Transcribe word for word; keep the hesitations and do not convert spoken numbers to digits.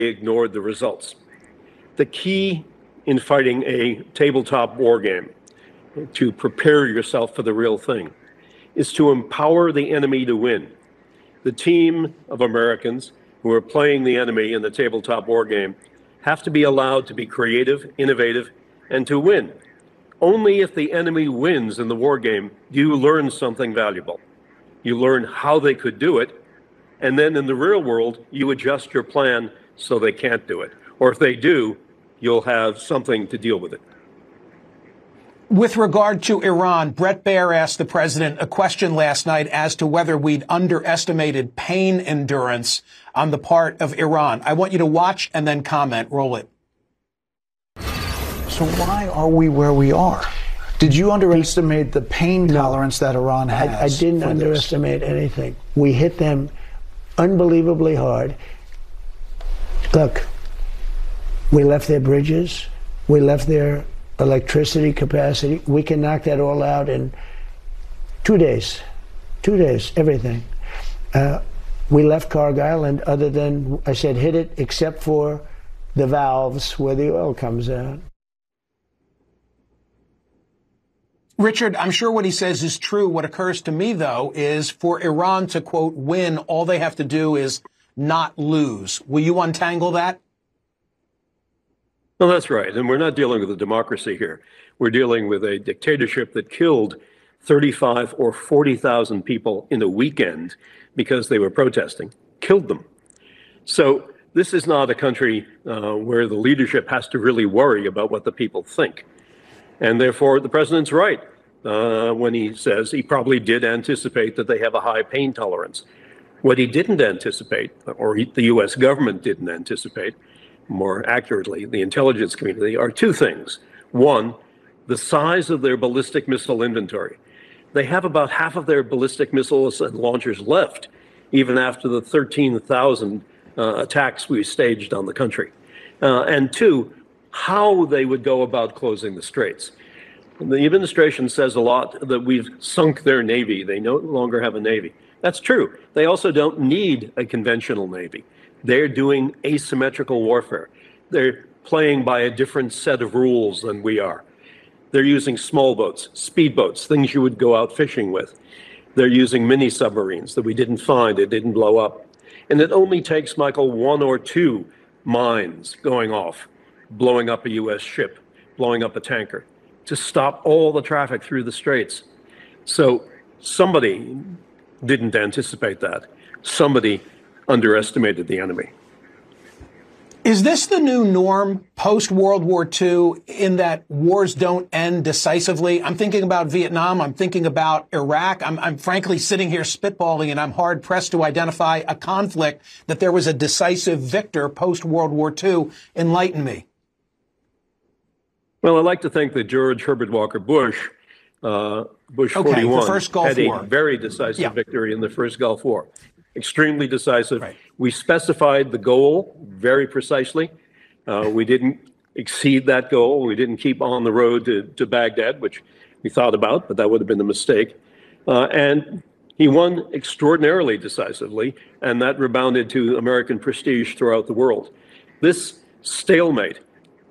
ignored the results. The key in fighting a tabletop war game, to prepare yourself for the real thing, is to empower the enemy to win. The team of Americans who are playing the enemy in the tabletop war game have to be allowed to be creative, innovative, and to win. Only if the enemy wins in the war game do you learn something valuable. You learn how they could do it, and then in the real world, you adjust your plan so they can't do it. Or if they do, you'll have something to deal with it. With regard to Iran, Bret Baier asked the president a question last night as to whether we'd underestimated pain endurance on the part of Iran. I want you to watch and then comment. Roll it. So why are we where we are? Did you underestimate the pain tolerance that Iran has? I, I didn't underestimate anything. We hit them unbelievably hard. Look, we left their bridges. We left their electricity capacity. We can knock that all out in two days. Two days, everything. Uh, we left Cargill, and other than, I said, hit it, except for the valves where the oil comes out. Richard, I'm sure what he says is true. What occurs to me, though, is for Iran to, quote, win, all they have to do is not lose. Will you untangle that? No, that's right. And we're not dealing with a democracy here. We're dealing with a dictatorship that killed thirty-five or forty thousand people in a weekend because they were protesting, killed them. So this is not a country uh, where the leadership has to really worry about what the people think. And therefore, the president's right uh, when he says he probably did anticipate that they have a high pain tolerance. What he didn't anticipate, or he, the U S government didn't anticipate, more accurately, the intelligence community, are two things. One, the size of their ballistic missile inventory. They have about half of their ballistic missiles and launchers left, even after the thirteen thousand uh, attacks we staged on the country. Uh, and two, how they would go about closing the straits. The administration says a lot that we've sunk their navy. They no longer have a navy. That's true. They also don't need a conventional navy. They're doing asymmetrical warfare. They're playing by a different set of rules than we are. They're using small boats, speedboats, things you would go out fishing with. They're using mini submarines that we didn't find, it didn't blow up. And it only takes, Michael, one or two mines going off, blowing up a U S ship, blowing up a tanker, to stop all the traffic through the straits. So somebody didn't anticipate that. Somebody underestimated the enemy. Is this the new norm post-World War Two in that wars don't end decisively? I'm thinking about Vietnam. I'm thinking about Iraq. I'm, I'm frankly sitting here spitballing, and I'm hard-pressed to identify a conflict that there was a decisive victor post-World War Two. Enlighten me. Well, I like to think that George Herbert Walker Bush, uh, Bush okay, forty-one, the first Gulf had a War. very decisive yeah. victory in the first Gulf War. Extremely decisive. Right. We specified the goal very precisely. Uh, we didn't exceed that goal. We didn't keep on the road to, to Baghdad, which we thought about, but that would have been a mistake. Uh, and he won extraordinarily decisively, and that rebounded to American prestige throughout the world. This stalemate